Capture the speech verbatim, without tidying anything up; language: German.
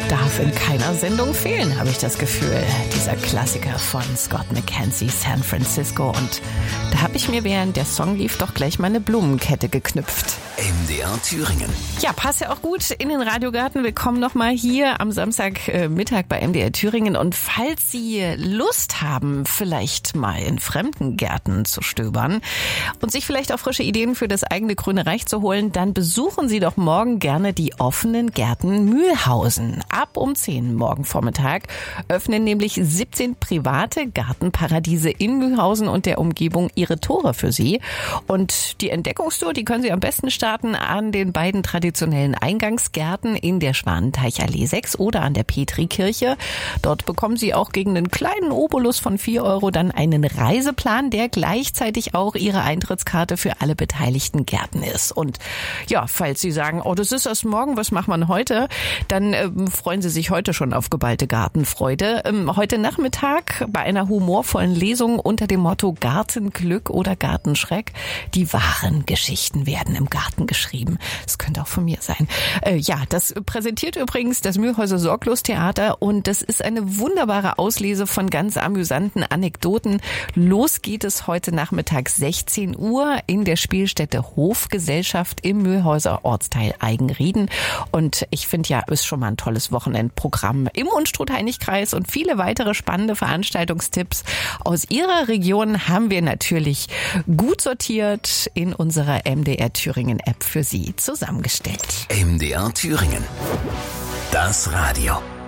darf in keiner Sendung fehlen, habe ich das Gefühl. Dieser Klassiker von Scott McKenzie, San Francisco. Und da habe ich mir, während der Song lief, doch gleich meine Blumenkette geknüpft. M D R Thüringen. Ja, passt ja auch gut in den Radiogarten. Willkommen nochmal hier am Samstagmittag bei M D R Thüringen. Und falls Sie Lust haben, vielleicht mal in fremden Gärten zu stöbern und sich vielleicht auch frische Ideen für das eigene grüne Reich zu holen, dann besuchen Sie doch morgen gerne die offenen Gärten Mühlhausen. Ab um zehn morgen Vormittag öffnen nämlich siebzehn private Gartenparadiese in Mühlhausen und der Umgebung ihre Tore für Sie. Und die Entdeckungstour, die können Sie am besten starten an den beiden traditionellen Eingangsgärten in der Schwanenteichallee sechs oder an der Petrikirche. Dort bekommen Sie auch gegen einen kleinen Obolus von vier Euro dann einen Reiseplan, der gleichzeitig auch Ihre Eintrittskarte für alle beteiligten Gärten ist. Und ja, falls Sie sagen, oh, das ist erst morgen, was macht man heute? Dann ähm, freuen Sie sich heute schon auf geballte Gartenfreude. Ähm, heute Nachmittag bei einer humorvollen Lesung unter dem Motto Gartenglück oder Gartenschreck. Die wahren Geschichten werden im Garten geschrieben. Das könnte auch von mir sein. Äh, ja, das präsentiert übrigens das Mühlhäuser Sorglos-Theater und das ist eine wunderbare Auslese von ganz amüsanten Anekdoten. Los geht es heute Nachmittag sechzehn Uhr in der Spielstätte Hofgesellschaft im Mühlhäuser Ortsteil Eigenrieden. Und ich finde ja, ist schon mal ein tolles Wochenendprogramm im Unstrut-Heinig-Kreis und viele weitere spannende Veranstaltungstipps aus Ihrer Region haben wir natürlich gut sortiert in unserer M D R Thüringen App für Sie zusammengestellt. M D R Thüringen. Das Radio.